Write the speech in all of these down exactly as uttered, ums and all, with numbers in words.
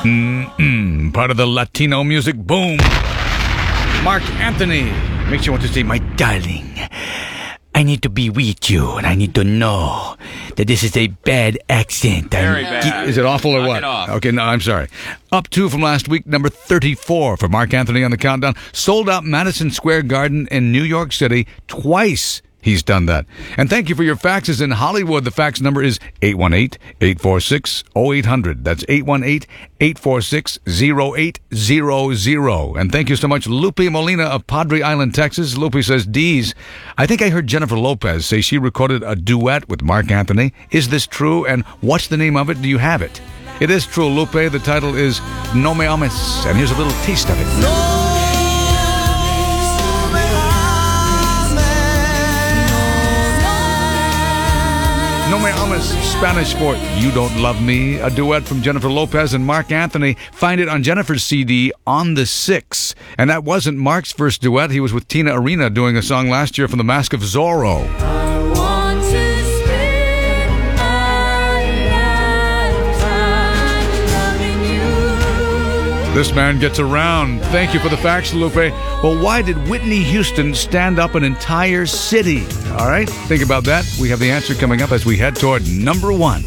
Mm-mm, part of the Latino music boom. Mark Anthony makes you want to say, my darling, I need to be with you, and I need to know that this is a bad accent. Very bad. Is it awful or Knock what? it off. Okay, no, I'm sorry. Up two from last week, number thirty-four for Mark Anthony on the countdown. Sold out Madison Square Garden in New York City twice. He's done that. And thank you for your faxes in Hollywood. The fax number is eight one eight, eight four six, zero eight hundred. That's eight one eight, eight four six, zero eight zero zero. And thank you so much, Lupe Molina of Padre Island, Texas. Lupe says, Deez, I think I heard Jennifer Lopez say she recorded a duet with Mark Anthony. Is this true? And what's the name of it? Do you have it? It is true, Lupe. The title is No Me Ames. And here's a little taste of it. No. No Me Ames, Spanish for You Don't Love Me, a duet from Jennifer Lopez and Mark Anthony. Find it on Jennifer's C D, On the Six. And that wasn't Mark's first duet. He was with Tina Arena doing a song last year from The Mask of Zorro. I want to spend my lifetime loving you. This man gets around. Thank you for the facts, Lupe. Well, why did Whitney Houston stand up an entire city? All right, think about that. We have the answer coming up as we head toward number one.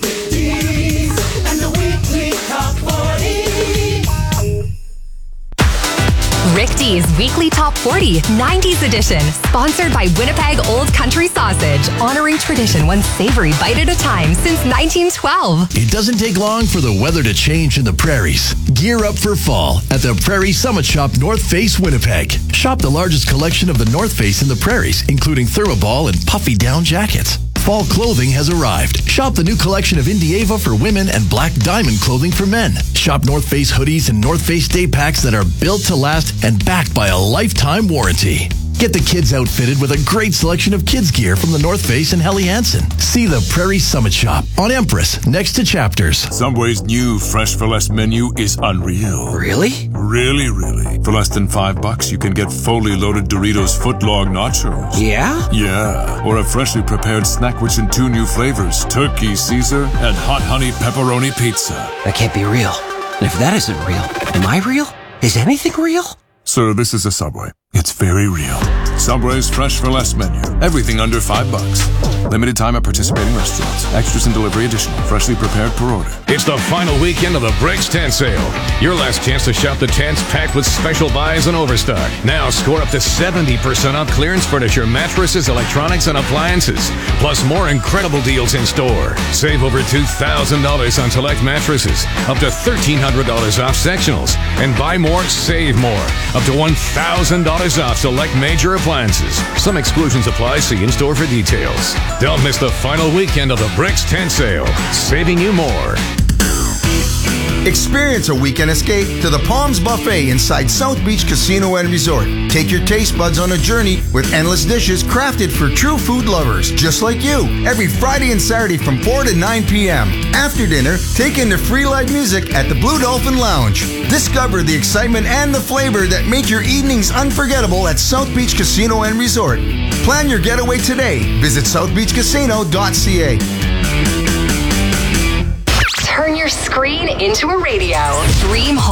Rick D's Weekly Top forty, nineties edition, sponsored by Winnipeg Old Country Sausage, honoring tradition one savory bite at a time since nineteen twelve. It doesn't take long for the weather to change in the prairies. Gear up for fall at the Prairie Summit Shop North Face Winnipeg. Shop the largest collection of the North Face in the prairies, including thermoball and puffy down jackets. Fall clothing has arrived. Shop the new collection of Indieva for women and Black Diamond clothing for men. Shop North Face hoodies and North Face day packs that are built to last and backed by a lifetime warranty. Get the kids outfitted with a great selection of kids gear from the North Face and Helly Hansen. See the Prairie Summit Shop on Empress, next to Chapters. Subway's new Fresh for Less menu is unreal. Really? Really, really. For less than five bucks, you can get fully loaded Doritos footlong nachos. Yeah? Yeah. Or a freshly prepared snack which in two new flavors, turkey Caesar and hot honey pepperoni pizza. That can't be real. And if that isn't real, am I real? Is anything real? Sir, this is a Subway. It's very real. Subway's Fresh for Less menu. Everything under five bucks. Limited time at participating restaurants. Extras and delivery additional. Freshly prepared per order. It's the final weekend of the Bricks Tent Sale. Your last chance to shop the tents packed with special buys and overstock. Now score up to seventy percent off clearance furniture, mattresses, electronics, and appliances. Plus more incredible deals in store. Save over two thousand dollars on select mattresses. Up to thirteen hundred dollars off sectionals. And buy more, save more. Up to one thousand dollars off select major appliances. Some exclusions apply. See in-store for details. Don't miss the final weekend of the Bricks Tent Sale. Saving you more. Experience a weekend escape to the Palms Buffet inside South Beach Casino and Resort. Take your taste buds on a journey with endless dishes crafted for true food lovers, just like you. Every Friday and Saturday from four to nine p.m. After dinner, take in the free live music at the Blue Dolphin Lounge. Discover the excitement and the flavor that make your evenings unforgettable at South Beach Casino and Resort. Plan your getaway today. Visit south beach casino dot c a. Turn your screen into a radio. Dream home.